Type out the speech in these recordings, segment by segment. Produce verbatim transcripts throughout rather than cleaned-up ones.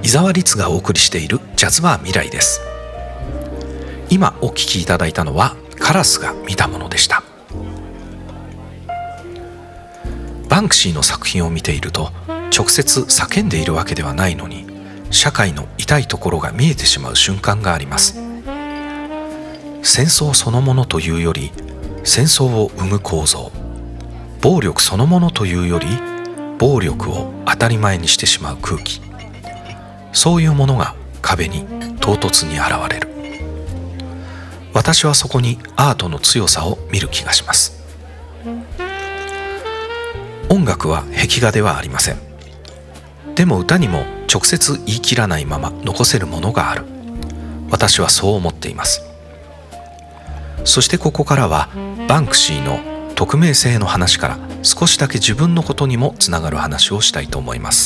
伊沢律がお送りしているジャズバー未来です。今お聞きいただいたのはカラスが見たものでした。バンクシーの作品を見ていると、直接叫んでいるわけではないのに社会の痛いところが見えてしまう瞬間があります。戦争そのものというより戦争を生む構造、暴力そのものというより暴力を当たり前にしてしまう空気、そういうものが壁に唐突に現れる。私はそこにアートの強さを見る気がします。音楽は壁画ではありません。でも歌にも直接言い切らないまま残せるものがある。私はそう思っています。そしてここからはバンクシーの匿名性の話から少しだけ自分のことにもつながる話をしたいと思います。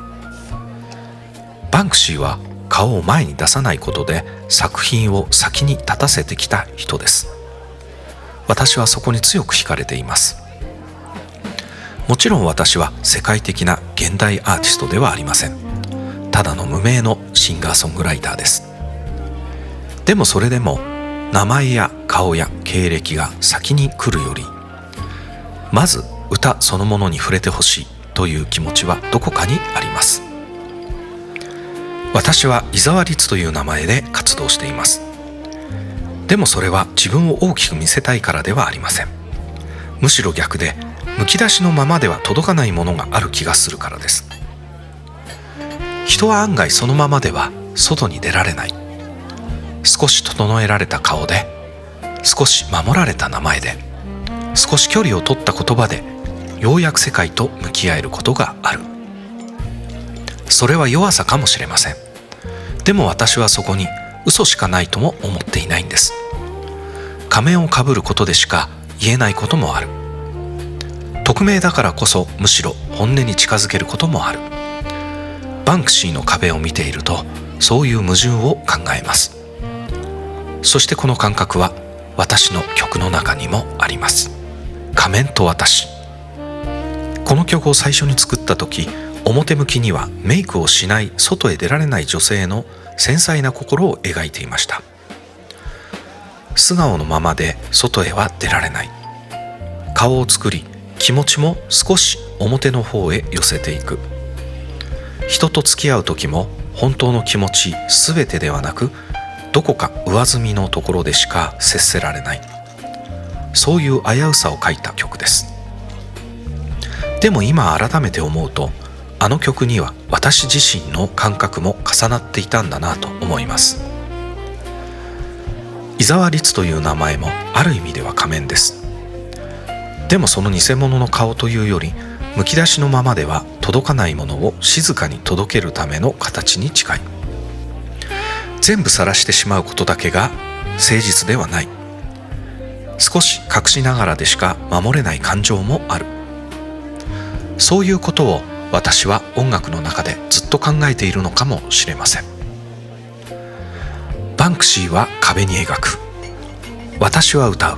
バンクシーは顔を前に出さないことで作品を先に立たせてきた人です。私はそこに強く惹かれています。もちろん私は世界的な現代アーティストではありません。ただの無名のシンガーソングライターです。でもそれでも名前や顔や経歴が先に来るより、まず歌そのものに触れてほしいという気持ちはどこかにあります。私は伊沢律という名前で活動しています。でもそれは自分を大きく見せたいからではありません。むしろ逆で、むき出しのままでは届かないものがある気がするからです。人は案外そのままでは外に出られない。少し整えられた顔で、少し守られた名前で、少し距離を取った言葉で、ようやく世界と向き合えることがある。それは弱さかもしれません。でも私はそこに嘘しかないとも思っていないんです。仮面をかぶることでしか言えないこともある。匿名だからこそむしろ本音に近づけることもある。バンクシーの壁を見ているとそういう矛盾を考えます。そしてこの感覚は私の曲の中にもあります。仮面と私。この曲を最初に作った時、表向きにはメイクをしない外へ出られない女性の繊細な心を描いていました。素顔のままで外へは出られない。顔を作り、気持ちも少し表の方へ寄せていく。人と付き合う時も本当の気持ちすべてではなく、どこか上澄みのところでしか接せられない。そういう危うさを書いた曲です。でも今改めて思うと、あの曲には私自身の感覚も重なっていたんだなと思います。伊沢律という名前もある意味では仮面です。でもその偽物の顔というより、むき出しのままでは届かないものを静かに届けるための形に近い。全部晒してしまうことだけが誠実ではない。少し隠しながらでしか守れない感情もある。そういうことを私は音楽の中でずっと考えているのかもしれません。バンクシーは壁に描く。私は歌う。